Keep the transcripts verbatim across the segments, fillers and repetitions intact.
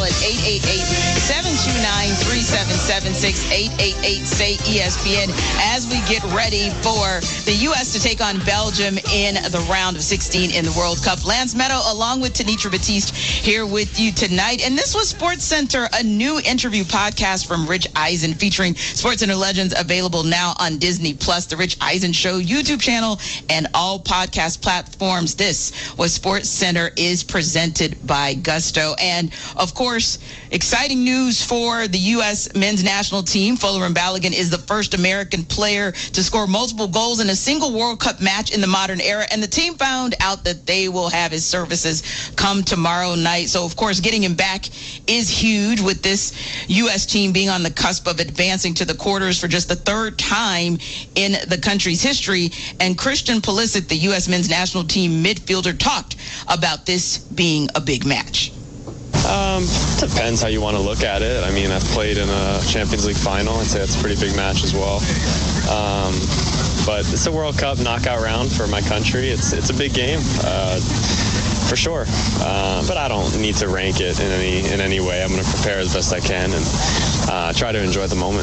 at eight eight eight, seven two nine, three seven seven six, eight eight eight, S A Y E S P N, as we get ready for the U S to take on Belgium in the round of sixteen in the World Cup. Lance Meadow, along with Tenitra Batiste, here with you tonight. And this was Sports Center, a new interview podcast from Rich Eisen featuring Sports Center legends, available now on Disney Plus, the Rich Eisen Show YouTube channel, and all podcast platforms. This was Sports Center is presented by Gusto. And, of course, exciting news for the U S men's national team. Folarin Balogun is the first American player to score multiple goals in a single World Cup match in the modern era. And the team found out that they will have his services come tomorrow night. So, of course, getting him back is huge, with this U S team being on the cusp of advancing to the quarters for just the third time in the country's history. And Christian Pulisic, the U S men's national team midfielder, talked about this being a big match. Um, depends how you want to look at it. I mean, I've played in a Champions League final. I'd say it's a pretty big match as well. Um, but it's a World Cup knockout round for my country. It's it's a big game, uh, for sure. Uh, but I don't need to rank it in any in any way. I'm going to prepare as best I can and uh, try to enjoy the moment.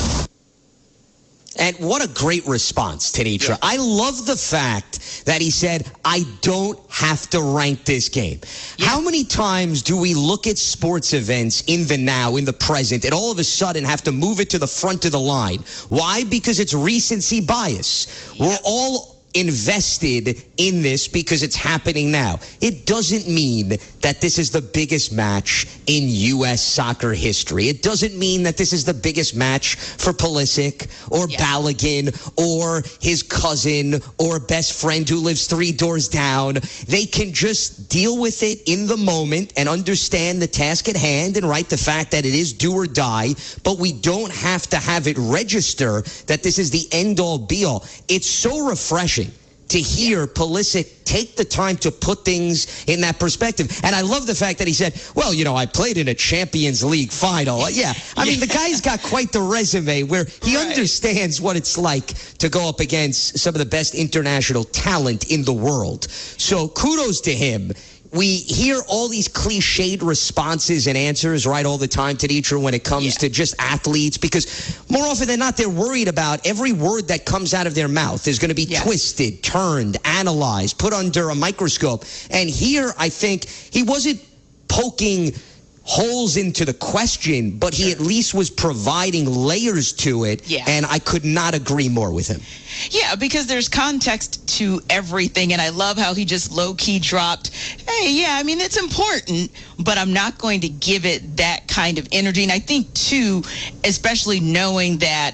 And what a great response, Tenitra. Yeah. I love the fact that he said, I don't have to rank this game. Yeah. How many times do we look at sports events in the now, in the present, and all of a sudden have to move it to the front of the line? Why? Because it's recency bias. Yeah. We're all invested in this because it's happening now. It doesn't mean that this is the biggest match in U S soccer history. It doesn't mean that this is the biggest match for Pulisic or yeah. Balogun or his cousin or best friend who lives three doors down. They can just deal with it in the moment and understand the task at hand and right the fact that it is do or die, but we don't have to have it register that this is the end-all be-all. It's so refreshing to hear Pulisic take the time to put things in that perspective. And I love the fact that he said, well, you know, I played in a Champions League final. Yeah, I mean, the guy's got quite the resume where he right. understands what it's like to go up against some of the best international talent in the world. So kudos to him. We hear all these cliched responses and answers, right, all the time, Tenitra, when it comes yeah. to just athletes, because more often than not, they're worried about every word that comes out of their mouth is going to be yes. twisted, turned, analyzed, put under a microscope. And here, I think he wasn't poking holes into the question, but he at least was providing layers to it, yeah. and I could not agree more with him. Yeah, because there's context to everything, and I love how he just low-key dropped, hey, yeah, I mean, it's important, but I'm not going to give it that kind of energy. And I think, too, especially knowing that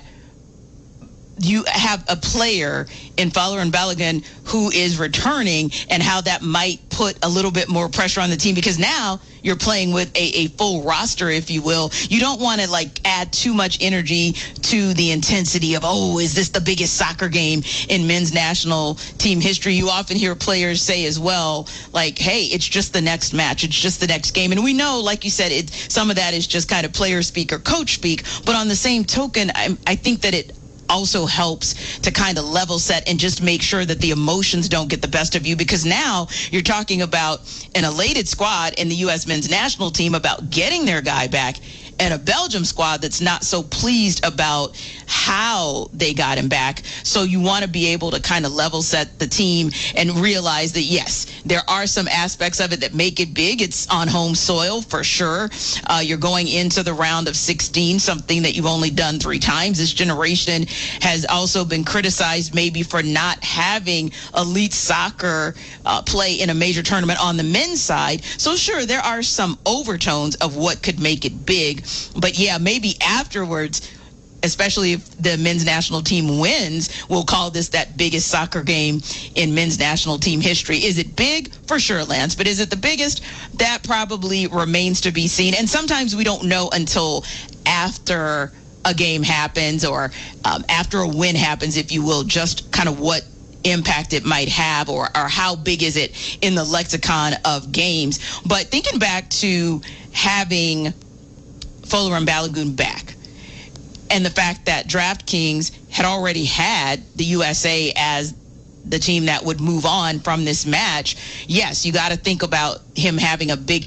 you have a player in Folarin Balogun who is returning, and how that might put a little bit more pressure on the team, because now you're playing with a, a full roster, if you will. You don't want to like add too much energy to the intensity of, oh, is this the biggest soccer game in men's national team history? You often hear players say as well, like, hey, it's just the next match. It's just the next game. And we know, like you said, it, some of that is just kind of player speak or coach speak. But on the same token, I, I think that it also helps to kind of level set and just make sure that the emotions don't get the best of you, because now you're talking about an elated squad in the U S men's national team about getting their guy back, and a Belgium squad that's not so pleased about how they got him back. So you want to be able to kind of level set the team and realize that, yes, there are some aspects of it that make it big. It's on home soil for sure. Uh, you're going into the round of sixteen, something that you've only done three times. This generation has also been criticized maybe for not having elite soccer uh, play in a major tournament on the men's side. So sure, there are some overtones of what could make it big. But yeah, maybe afterwards, especially if the men's national team wins, we'll call this that biggest soccer game in men's national team history. Is it big? For sure, Lance. But is it the biggest? That probably remains to be seen. And sometimes we don't know until after a game happens, or um, after a win happens, if you will, just kind of what impact it might have, or, or how big is it in the lexicon of games. But thinking back to having Folarin Balogun back, and the fact that DraftKings had already had the U S A as the team that would move on from this match, yes, you got to think about him having a big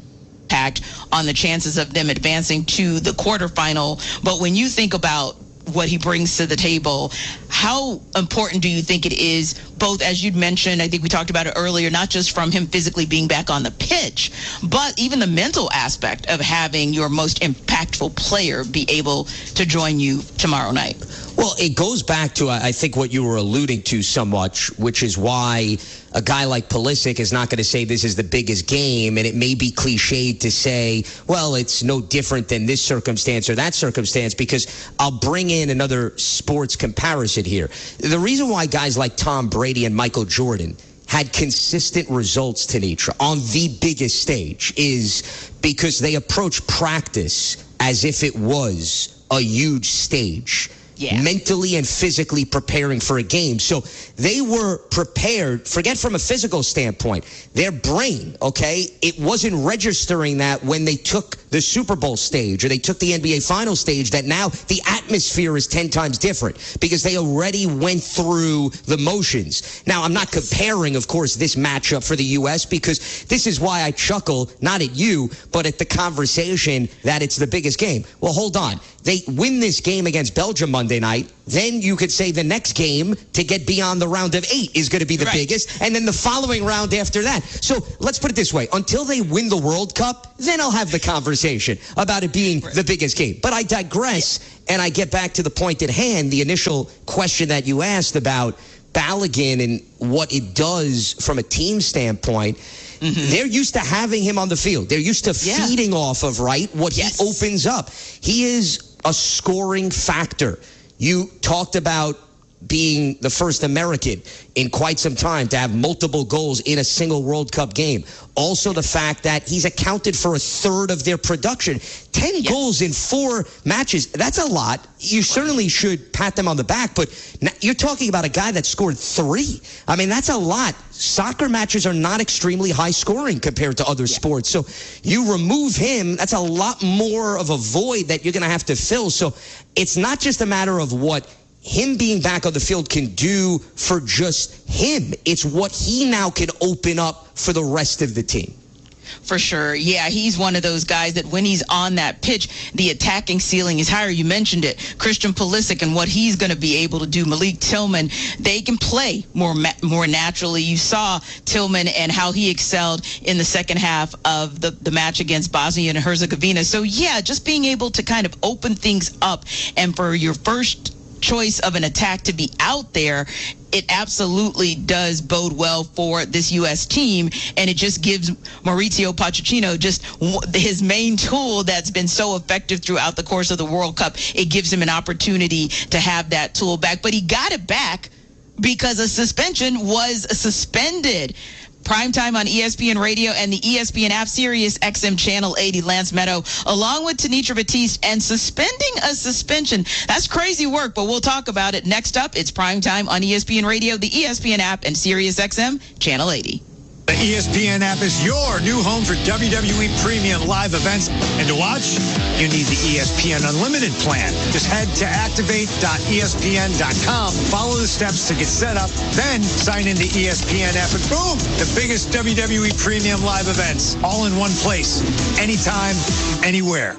impact on the chances of them advancing to the quarterfinal. But when you think about what he brings to the table, how important do you think it is, both, as you'd mentioned, I think we talked about it earlier, not just from him physically being back on the pitch, but even the mental aspect of having your most impactful player be able to join you tomorrow night? Well, it goes back to, I think, what you were alluding to so much, which is why a guy like Pulisic is not going to say this is the biggest game, and it may be cliched to say, well, it's no different than this circumstance or that circumstance, because I'll bring in another sports comparison here. The reason why guys like Tom Brady and Michael Jordan had consistent results, Tenitra, on the biggest stage is because they approach practice as if it was a huge stage. Yeah. Mentally and physically preparing for a game. So they were prepared, forget from a physical standpoint, their brain, okay, it wasn't registering that when they took the Super Bowl stage or they took the N B A final stage, that now the atmosphere is ten times different because they already went through the motions. Now, I'm not comparing, of course, this matchup for the U S because this is why I chuckle, not at you, but at the conversation that it's the biggest game. Well, hold on. They win this game against Belgium Monday night, then you could say the next game to get beyond the round of eight is going to be the right. biggest, and then the following round after that. So let's put it this way. Until they win the World Cup, then I'll have the conversation about it being right. the biggest game. But I digress, yeah. and I get back to the point at hand, the initial question that you asked about Balogun and what it does from a team standpoint. Mm-hmm. They're used to having him on the field. They're used to yeah. feeding off of, right, what yes. he opens up. He is a scoring factor. You talked about being the first American in quite some time to have multiple goals in a single World Cup game. Also the fact that he's accounted for a third of their production. Ten yes. goals in four matches, that's a lot. You certainly should pat them on the back, but you're talking about a guy that scored three. I mean, that's a lot. Soccer matches are not extremely high scoring compared to other yeah. sports. So you remove him, that's a lot more of a void that you're going to have to fill. So it's not just a matter of what him being back on the field can do for just him. It's what he now can open up for the rest of the team. For sure. Yeah, he's one of those guys that when he's on that pitch, the attacking ceiling is higher. You mentioned it. Christian Pulisic and what he's going to be able to do. Malik Tillman, they can play more more naturally. You saw Tillman and how he excelled in the second half of the, the match against Bosnia and Herzegovina. So, yeah, just being able to kind of open things up, and for your first choice of an attack to be out there, it absolutely does bode well for this U S team, and it just gives Mauricio Pochettino just his main tool that's been so effective throughout the course of the World Cup. It gives him an opportunity to have that tool back, but he got it back because a suspension was suspended. Primetime on E S P N Radio and the E S P N app, Sirius X M Channel eighty. Lance Meadow, along with Tenitra Batiste, and suspending a suspension. That's crazy work, but we'll talk about it. Next up, it's Primetime on E S P N Radio, the E S P N app, and Sirius X M Channel eighty. The E S P N app is your new home for W W E premium live events. And to watch, you need the E S P N Unlimited plan. Just head to activate dot E S P N dot com, follow the steps to get set up, then sign in the E S P N app, and boom, the biggest W W E premium live events, all in one place, anytime, anywhere.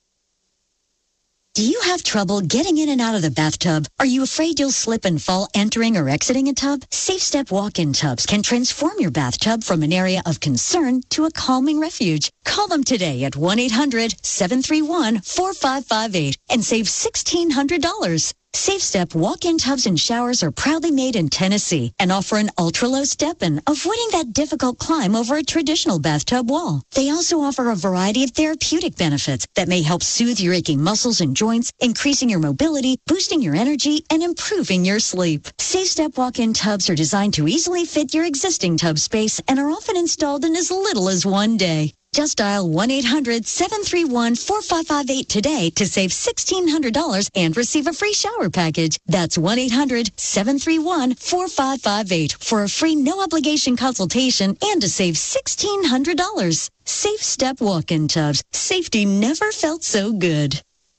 Do you have trouble getting in and out of the bathtub? Are you afraid you'll slip and fall entering or exiting a tub? Safe Step walk-in tubs can transform your bathtub from an area of concern to a calming refuge. Call them today at one eight hundred seven three one four five five eight and save sixteen hundred dollars. Safe Step walk-in tubs and showers are proudly made in Tennessee and offer an ultra-low step-in, avoiding that difficult climb over a traditional bathtub wall. They also offer a variety of therapeutic benefits that may help soothe your aching muscles and joints, increasing your mobility, boosting your energy, and improving your sleep. Safe Step walk-in tubs are designed to easily fit your existing tub space and are often installed in as little as one day. Just dial one eight hundred seven three one four five five eight today to save sixteen hundred dollars and receive a free shower package. That's one eight hundred seven three one four five five eight for a free no-obligation consultation and to save sixteen hundred dollars. Safe Step walk-in tubs. Safety never felt so good.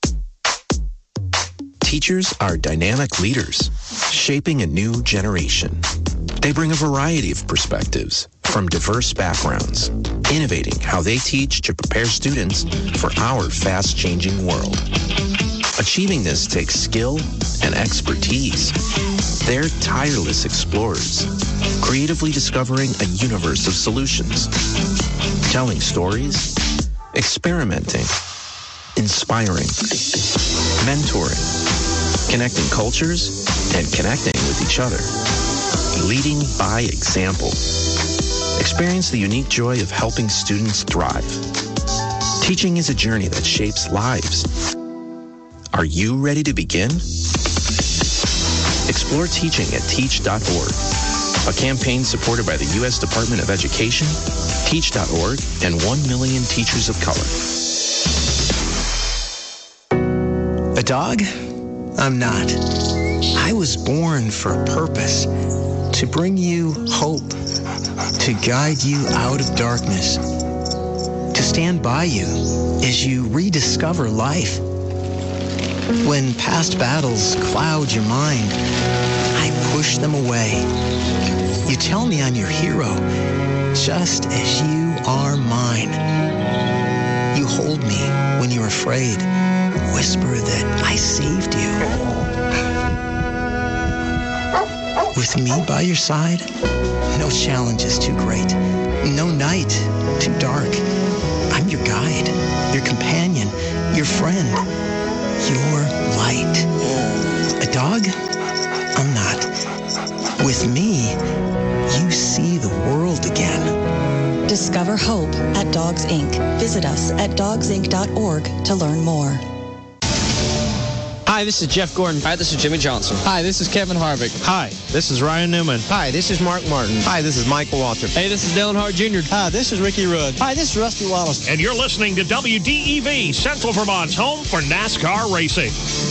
Teachers are dynamic leaders, shaping a new generation. They bring a variety of perspectives, from diverse backgrounds, innovating how they teach to prepare students for our fast-changing world. Achieving this takes skill and expertise. They're tireless explorers, creatively discovering a universe of solutions, telling stories, experimenting, inspiring, mentoring, connecting cultures, and connecting with each other, leading by example. Experience the unique joy of helping students thrive. Teaching is a journey that shapes lives. Are you ready to begin? Explore teaching at teach dot org, a campaign supported by the U S Department of Education, teach dot org, and one million teachers of color. A dog? I'm not. I was born for a purpose, to bring you hope, to guide you out of darkness, to stand by you as you rediscover life. When past battles cloud your mind, I push them away. You tell me I'm your hero, just as you are mine. You hold me when you're afraid, whisper that I saved you. With me by your side, no challenge is too great, no night too dark. I'm your guide, your companion, your friend. Your light. A dog? I'm not. With me, you see the world again. Discover hope at Dogs Incorporated. Visit us at dogs inc dot org to learn more. Hi, this is Jeff Gordon. Hi, this is Jimmy Johnson. Hi, this is Kevin Harvick. Hi, this is Ryan Newman. Hi, this is Mark Martin. Hi, this is Michael Waltrip. Hey, this is Dillon Hart Junior Hi, this is Ricky Rudd. Hi, this is Rusty Wallace. And you're listening to W D E V, Central Vermont's home for NASCAR racing.